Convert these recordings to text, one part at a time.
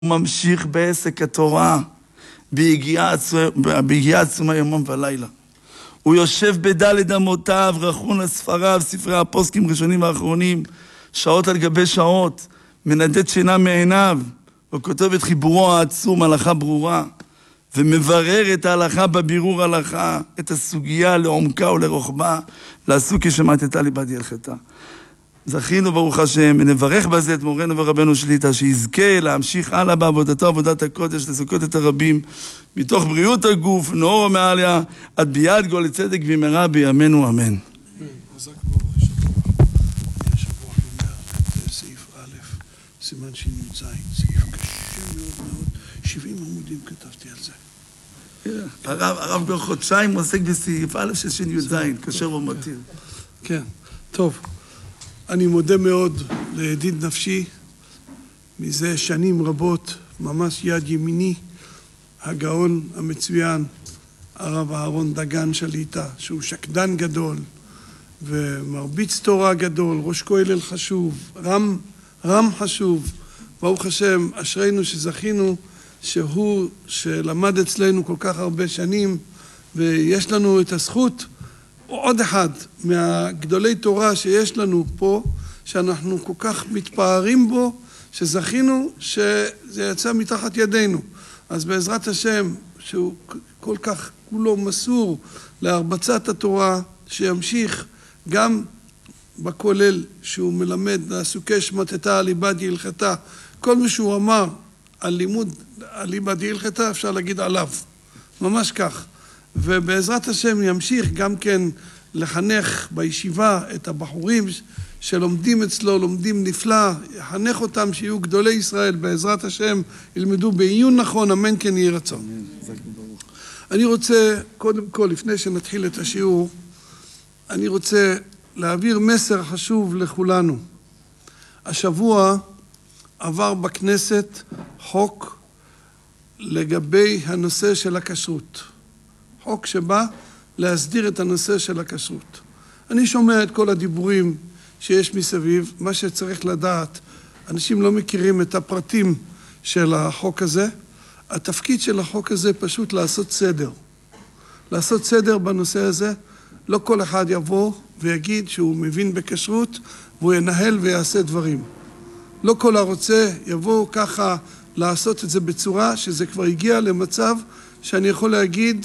ממשיך בעסק התורה, בהגיעה עצומה יומם ולילה. הוא יושב בדלת אמותיו, רכון הספריו, ספרי הפוסקים ראשונים ואחרונים, שעות על גבי שעות, מנדד שינה מעיניו, וכותב את חיבורו העצום, הלכה ברורה, ומברר את ההלכה בבירור הלכה, את הסוגיה לעומקה ולרוחבה, לעשו כשמעתתה ליבד הלכתה. זכינו ברוך השם, ונברך בזה את מורנו ורבנו שליטה, שיזכה להמשיך הלאה בעבודתו, עבודת הקודש, לזכות את הרבים, מתוך בריאות הגוף, נאור ומעליה, עד ביאת גואל צדק במהרה בימינו אמן. חזק ברוך השבוע. יש שבוע במאה, סעיף א', סימן שי"ז, סעיף קשה מאוד מאוד, 70 עמודים כתבתי על זה. הרב כבר חודשיים עוסק בסעיף א' של שי"ז, קשר ומתיר. כן, טוב. אני מודה מאוד לידיד נפשי, מזה שנים רבות, ממש יד ימיני, הגאון המצוין, הרב אהרון דגן שליטה, שהוא שקדן גדול ומרביץ תורה גדול, ראש כולל חשוב, רם חשוב. ברוך השם, אשרינו שזכינו שהוא שלמד אצלנו כל כך הרבה שנים, ויש לנו את הזכות, עוד אחד מהגדולי תורה שיש לנו פה, שאנחנו כל כך מתפארים בו, שזכינו שזה יצא מתחת ידינו. אז בעזרת השם, שהוא כל כך כולו מסור להרבצת התורה, שימשיך גם בכולל שהוא מלמד, לעסוקי שמעתתה ליבד הלכתה. כל מה שהוא אמר על לימוד על ליבד הלכתה, אפשר להגיד עליו. ממש כך. ובעזרת השם ימשיך גם כן לחנך בישיבה את הבחורים שלומדים אצלו, לומדים נפלא, יחנך אותם שיהיו גדולי ישראל, בעזרת השם ילמדו בעיון נכון, אמן כן יהי רצון. אני רוצה, קודם כל, לפני שנתחיל את השיעור, אני רוצה להעביר מסר חשוב לכולנו. השבוע עבר בכנסת חוק לגבי הנושא של הכשרות. חוק שבא להסדיר את הנושא של הכשרות. אני שומע את כל הדיבורים שיש מסביב, מה שצריך לדעת, אנשים לא מכירים את הפרטים של החוק הזה. התפקיד של החוק הזה פשוט לעשות סדר. לעשות סדר בנושא הזה, לא כל אחד יבוא ויגיד שהוא מבין בכשרות, והוא ינהל ויעשה דברים. לא כל הרוצה יבוא ככה לעשות את זה בצורה שזה כבר הגיע למצב שאני יכול להגיד,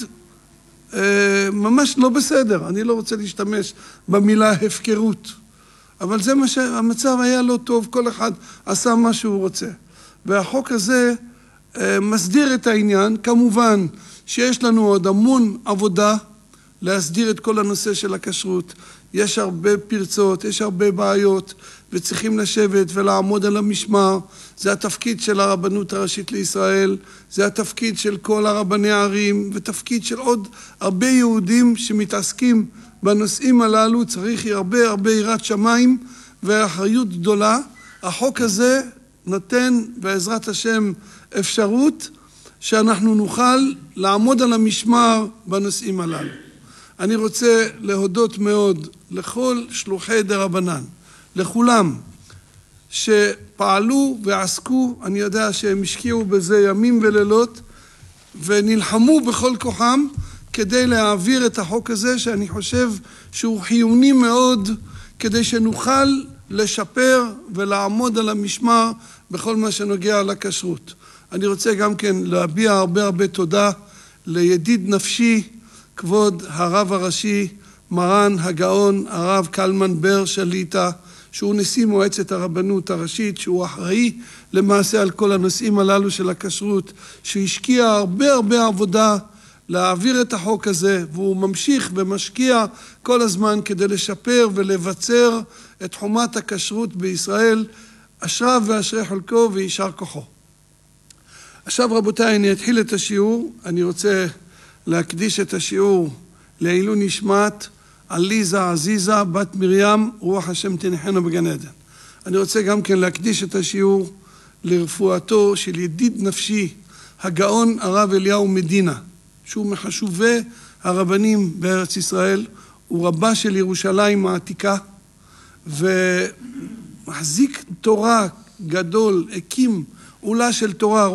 ממש לא בסדר, אני לא רוצה להשתמש במילה הפקרות, אבל זה מה שהמצב היה לא טוב, כל אחד עשה מה שהוא רוצה. והחוק הזה מסדיר את העניין, כמובן שיש לנו עוד המון עבודה להסדיר את כל הנושא של הכשרות. יש הרבה פרצות, יש הרבה בעיות, וצריכים לשבת ולעמוד על המשמר. זה התפקיד של הרבנות הראשית לישראל, זה התפקיד של כל הרבני הערים, ותפקיד של עוד הרבה יהודים שמתעסקים בנושאים הללו. צריך הרבה יראת שמיים ואחריות גדולה. החוק הזה נותן בעזרת השם אפשרות שאנחנו נוכל לעמוד על המשמר בנושאים הללו. אני רוצה להודות מאוד לכל שלוחי דרבנן, לכולם שפעלו ועסקו. אני יודע שהם השקיעו בזה ימים ולילות ונלחמו בכל כוחם כדי להעביר את החוק הזה, שאני חושב שהוא חיוני מאוד כדי שנוכל לשפר ולעמוד על המשמר בכל מה שנוגע לכשרות. אני רוצה גם כן להביע הרבה תודה לידיד נפשי, כבוד הרב הראשי, מרן הגאון הרב קלמן בר שליטה, שהוא נשיא מועצת הרבנות הראשית, שהוא אחראי למעשה על כל הנושאים הללו של הכשרות, שהשקיע הרבה עבודה להעביר את החוק הזה, והוא ממשיך ומשקיע כל הזמן כדי לשפר ולבצר את חומת הכשרות בישראל. אשריו ואשרי חלקו וישר כוחו. עכשיו רבותיי, אני אתחיל את השיעור. אני רוצה להקדיש את השיעור לעילוי נשמת עליזה עזיזה בת מרים, רוח השם תנחנו בגן עדן. אני רוצה גם כן להקדיש את השיעור לרפואתו של ידיד נפשי, הגאון הרב אליהו מדינה, שהוא מחשובי הרבנים בארץ ישראל, הוא רבה של ירושלים העתיקה, ומחזיק תורה גדול, הקים עולה של תורה,